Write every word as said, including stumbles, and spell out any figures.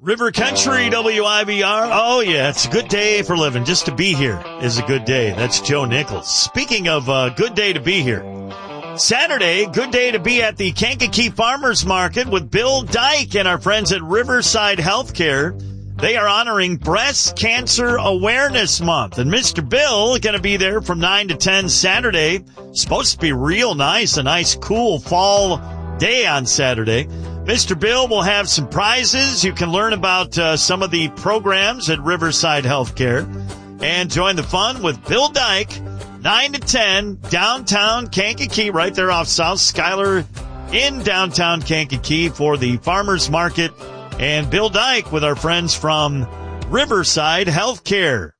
River Country, W I B R. Oh, yeah, it's a good day for living. Just to be here is a good day. That's Joe Nichols. Speaking of uh good day to be here, Saturday, good day to be at the Kankakee Farmers Market with Bill Dyke and our friends at Riverside Healthcare. They are honoring Breast Cancer Awareness Month. And Mister Bill going to be there from nine to ten Saturday. Supposed to be real nice, a nice cool fall day on Saturday. Mister Bill will have some prizes. You can learn about uh, some of the programs at Riverside Healthcare and join the fun with Bill Dyke, nine to ten, downtown Kankakee, right there off South Schuyler in downtown Kankakee for the Farmers Market. And Bill Dyke with our friends from Riverside Healthcare.